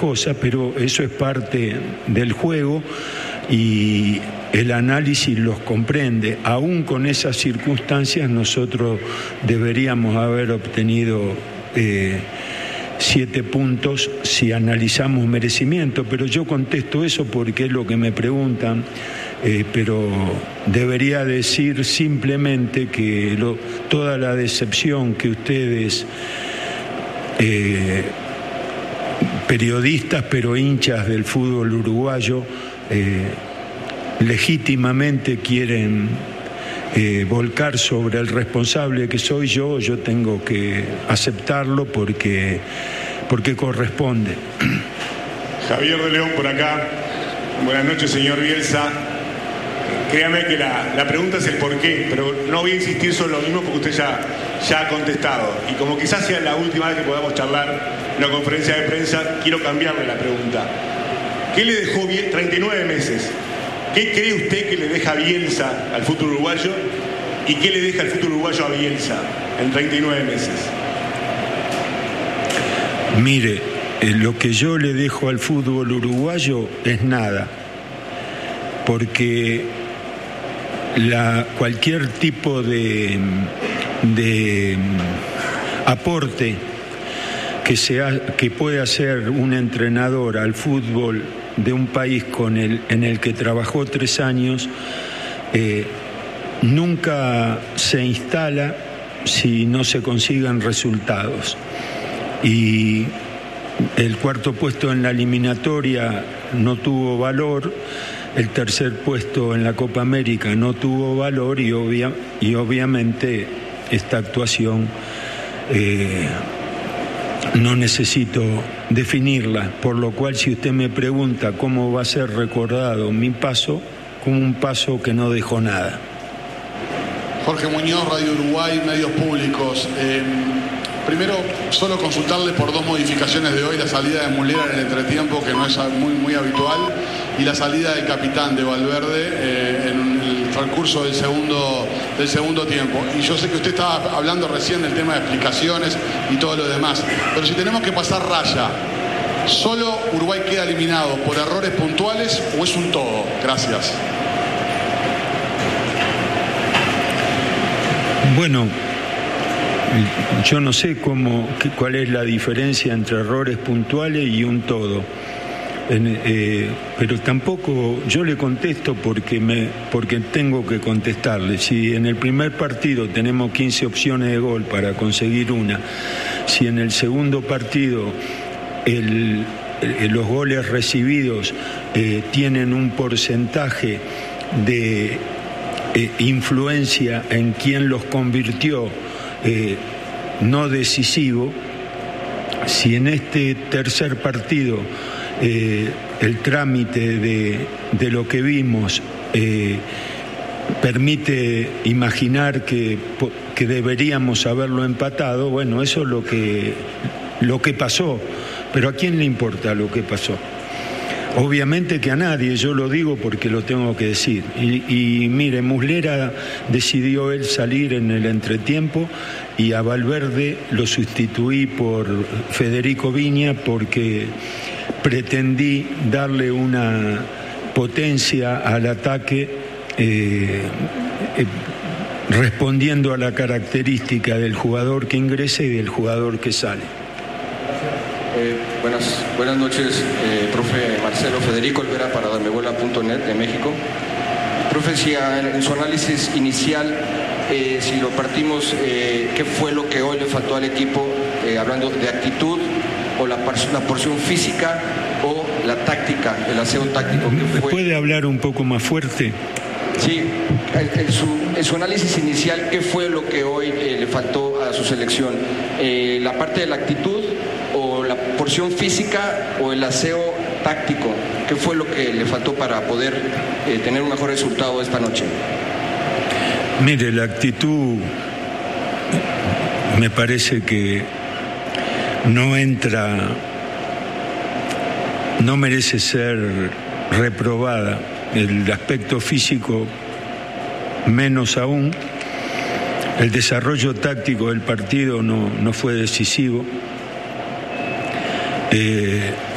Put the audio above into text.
cosas, pero eso es parte del juego y el análisis los comprende. Aún con esas circunstancias nosotros deberíamos haber obtenido 7 puntos si analizamos merecimiento, pero yo contesto eso porque es lo que me preguntan, pero debería decir simplemente que toda la decepción que ustedes, periodistas pero hinchas del fútbol uruguayo, legítimamente quieren volcar sobre el responsable que soy yo tengo que aceptarlo porque corresponde. Javier de León por acá. Buenas noches, señor Bielsa. Créame que la pregunta es el por qué, pero no voy a insistir sobre lo mismo porque usted ya ha contestado. Y como quizás sea la última vez que podamos charlar en una conferencia de prensa, quiero cambiarle la pregunta. ¿Qué le dejó 39 meses? ¿Qué cree usted que le deja Bielsa al fútbol uruguayo y qué le deja el fútbol uruguayo a Bielsa en 39 meses? Mire, lo que yo le dejo al fútbol uruguayo es nada, porque cualquier tipo de aporte que puede hacer un entrenador al fútbol de un país en el que trabajó 3 años, nunca se instala si no se consiguen resultados. Y el 4.º puesto en la eliminatoria no tuvo valor, el 3.er puesto en la Copa América no tuvo valor y obviamente esta actuación no necesito definirla, por lo cual si usted me pregunta cómo va a ser recordado mi paso, como un paso que no dejó nada. Jorge Muñoz, Radio Uruguay, medios públicos. Primero, solo consultarle por 2 modificaciones de hoy, la salida de Muslera en el entretiempo, que no es muy habitual, y la salida del capitán de Valverde en el transcurso del segundo tiempo. Y yo sé que usted estaba hablando recién del tema de explicaciones y todo lo demás, pero si tenemos que pasar raya, ¿solo Uruguay queda eliminado por errores puntuales o es un todo? Gracias. Bueno, yo no sé cuál es la diferencia entre errores puntuales y un todo, pero tampoco yo le contesto porque tengo que contestarle. Si en el primer partido tenemos 15 opciones de gol para conseguir una, si en el segundo partido los goles recibidos tienen un porcentaje de influencia en quien los convirtió, no decisivo, si en este tercer partido el trámite de lo que vimos permite imaginar que deberíamos haberlo empatado, bueno, eso es lo que pasó, pero ¿a quién le importa lo que pasó? Obviamente que a nadie, yo lo digo porque lo tengo que decir. Y mire, Muslera decidió él salir en el entretiempo y a Valverde lo sustituí por Federico Viña porque pretendí darle una potencia al ataque respondiendo a la característica del jugador que ingresa y del jugador que sale. Buenas noches, profe Marcelo. Federico Olvera para darmebola.net de México. Profe, si en su análisis inicial, si lo partimos, ¿qué fue lo que hoy le faltó al equipo, hablando de actitud o la porción física o la táctica, el aseo táctico? ¿Me puede hablar un poco más fuerte? Sí, en su análisis inicial, ¿qué fue lo que hoy le faltó a su selección? ¿La parte de la actitud o la porción física o el aseo táctico? ¿Qué fue lo que le faltó para poder tener un mejor resultado esta noche? Mire, la actitud me parece que no merece ser reprobada. El aspecto físico menos aún. El desarrollo táctico del partido no fue decisivo.